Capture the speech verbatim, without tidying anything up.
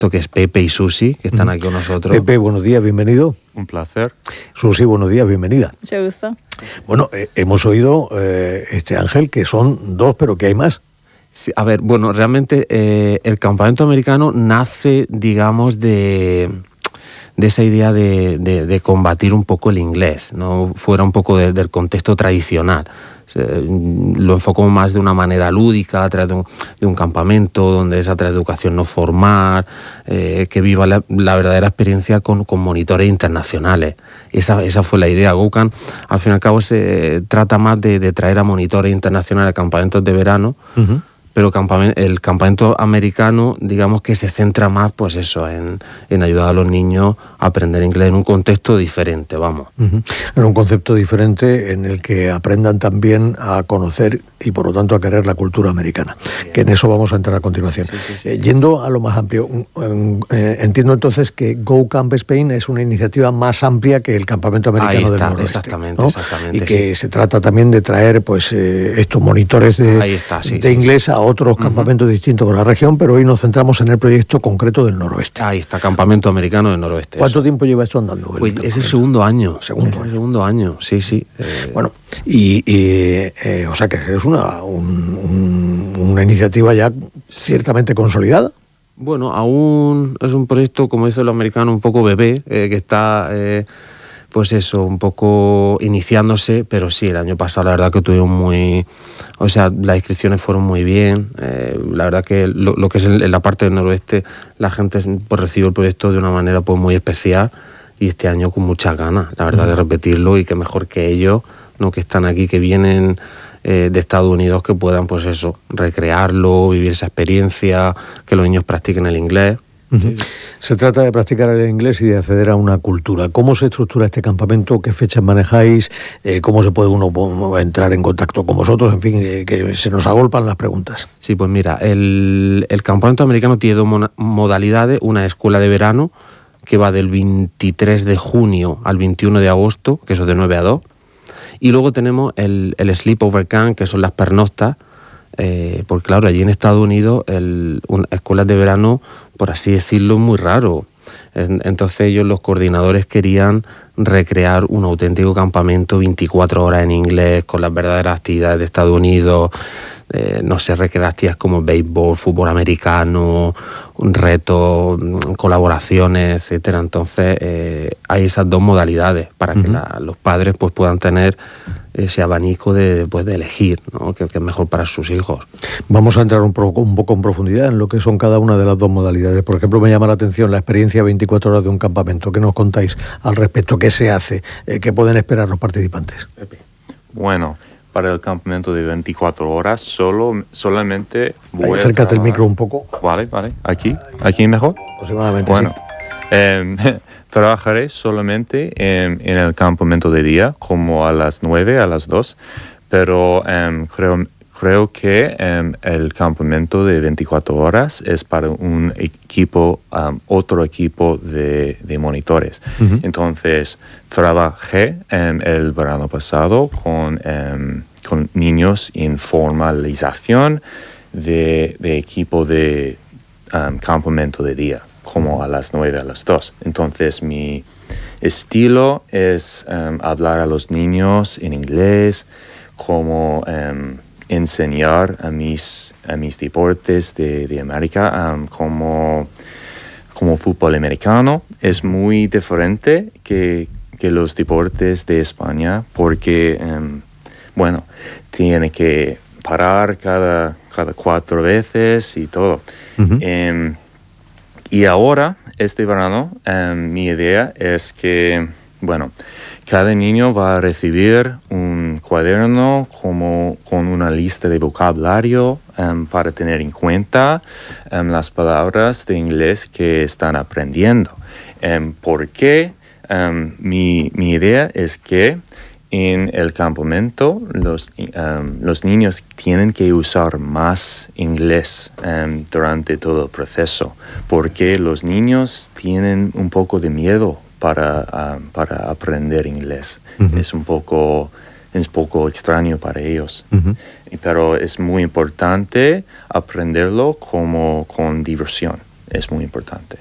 que es Pepe y Susi, que están aquí con nosotros. Pepe, buenos días, bienvenido. Un placer. Susi, buenos días, bienvenida. Mucho gusto. Bueno, eh, hemos oído, eh, este Ángel, que son dos, pero que hay más. Sí, a ver, bueno, realmente eh, el campamento americano nace, digamos, de, de esa idea de, de, de combatir un poco el inglés, no fuera un poco de, del contexto tradicional. Lo enfocó más de una manera lúdica, a través de un, de un campamento donde es a través de educación no formal, eh, que viva la, la verdadera experiencia con, con monitores internacionales. Esa, esa fue la idea. GoCamp, al fin y al cabo, se trata más de, de traer a monitores internacionales a campamentos de verano, uh-huh. pero campamento, el campamento americano, digamos que se centra más, pues eso, en, en ayudar a los niños a aprender inglés en un contexto diferente, vamos. Uh-huh. En un concepto diferente en el que aprendan también a conocer y por lo tanto a querer la cultura americana, bien. Que en eso vamos a entrar a continuación. Sí, sí, sí. Eh, yendo a lo más amplio, eh, entiendo entonces que GoCamp Spain es una iniciativa más amplia que el campamento americano Ahí está, del noroeste, exactamente, ¿no? exactamente, y que sí. se trata también de traer pues eh, estos monitores de, Ahí está, sí, de sí, inglés sí. a otros uh-huh. campamentos distintos por la región, pero hoy nos centramos en el proyecto concreto del noroeste. Ahí está, campamento americano del noroeste. ¿Cuánto eso. tiempo lleva esto andando? Pues es el segundo año. Segundo, es el segundo año, sí, sí. Eh... Bueno, y, y eh, o sea que es una, un, un, una iniciativa ya ciertamente consolidada. Bueno, aún es un proyecto, como dicen los americanos, un poco bebé, eh, que está... Eh, pues eso, un poco iniciándose, pero sí, el año pasado la verdad que tuvimos muy... O sea, las inscripciones fueron muy bien, eh, la verdad que lo, lo que es en, en la parte del noroeste, la gente pues, recibe el proyecto de una manera pues muy especial y este año con muchas ganas, la verdad, de repetirlo y que mejor que ellos, no que están aquí, que vienen eh, de Estados Unidos, que puedan pues eso, recrearlo, vivir esa experiencia, que los niños practiquen el inglés. Uh-huh. Se trata de practicar el inglés y de acceder a una cultura. ¿Cómo se estructura este campamento? ¿Qué fechas manejáis? Eh, ¿Cómo se puede uno entrar en contacto con vosotros? En fin, eh, que se nos agolpan las preguntas. Sí, pues mira, el, el campamento americano tiene dos mo- modalidades. Una escuela de verano, que va del veintitrés de junio al veintiuno de agosto, que eso es de nueve a dos. Y luego tenemos el, el Sleepover Camp, que son las pernoctas, eh, porque claro, allí en Estados Unidos, el, un, escuelas de verano, por así decirlo, es muy raro. Entonces ellos, los coordinadores, querían recrear un auténtico campamento veinticuatro horas en inglés, con las verdaderas actividades de Estados Unidos, eh, no sé, recrear actividades como béisbol, fútbol americano, un reto, colaboraciones, etcétera. Entonces eh, hay esas dos modalidades para uh-huh. que la, los padres pues puedan tener ese abanico de, pues, de elegir, ¿no? que, que es mejor para sus hijos. Vamos a entrar un poco, un poco en profundidad en lo que son cada una de las dos modalidades. Por ejemplo, me llama la atención la experiencia veinticuatro horas de un campamento. ¿Qué nos contáis al respecto? ¿Qué se hace? Eh, ¿Qué pueden esperar los participantes? Bueno, para el campamento de veinticuatro horas solo, solamente voy Ahí, acércate a el micro un poco. Vale, vale. ¿Aquí? ¿Aquí mejor? Aproximadamente, bueno, sí. Eh, trabajaré solamente en, en el campamento de día, como a las nueve, a las dos, pero um, creo, creo que um, el campamento de veinticuatro horas es para un equipo, um, otro equipo de, de monitores. Uh-huh. Entonces, trabajé um, el verano pasado con, um, con niños en formalización de, de equipo de um, campamento de día, como a las nueve, a las dos. Entonces, mi estilo es um, hablar a los niños en inglés, como um, enseñar a mis, a mis deportes de, de América, um, como, como fútbol americano. Es muy diferente que, que los deportes de España, porque, um, bueno, tiene que parar cada, cada cuatro veces y todo. Uh-huh. Um, Y ahora, este verano, um, mi idea es que, bueno, cada niño va a recibir un cuaderno como con una lista de vocabulario um, para tener en cuenta um, las palabras de inglés que están aprendiendo. Um, porque um, mi, mi idea es que en el campamento los, um, los niños tienen que usar más inglés um, durante todo el proceso, porque los niños tienen un poco de miedo para, um, para aprender inglés. Uh-huh. Es un poco, es un poco extraño para ellos. Uh-huh. Pero es muy importante aprenderlo como con diversión. es muy importante.